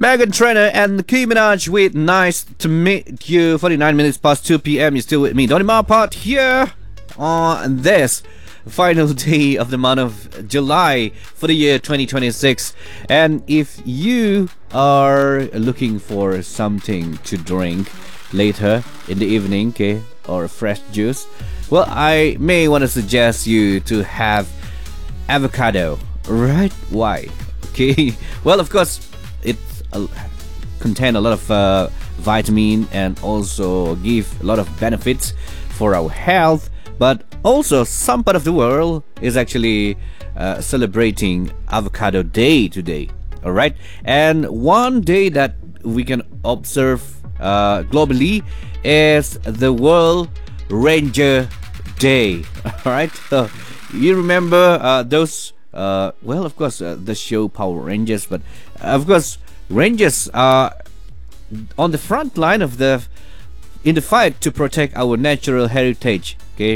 Megan Trainor and Nicki Minaj with Nice to Meet You. 49 minutes past 2 p.m. You're still with me, Donny Marpot, here on this final day of the month of July for the year 2026. And if you are looking for something to drink later in the evening, okay, or fresh juice, well, I may want to suggest you to have avocado. Right? Why? Okay. Well, of course, it contain a lot of vitamin and also give a lot of benefits for our health. But also, some part of the world is actually celebrating Avocado Day today. All right, and one day that we can observe globally is the World Ranger Day. All right, so you remember those? Well, of course, the show Power Rangers, but of course, Rangers are on the front line of in the fight to protect our natural heritage. Okay,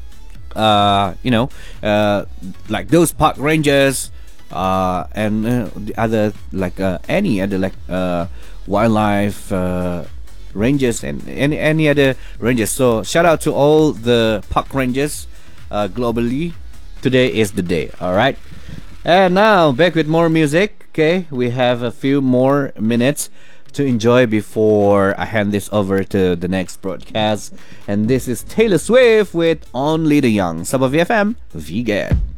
like those park rangers, and the other like any other like wildlife rangers and any other rangers. So shout out to all the park rangers globally. Today is the day. All right, and now back with more music. Okay, we have a few more minutes to enjoy before I hand this over to the next broadcast. And this is Taylor Swift with Only the Young. Sub of VFM, VGET.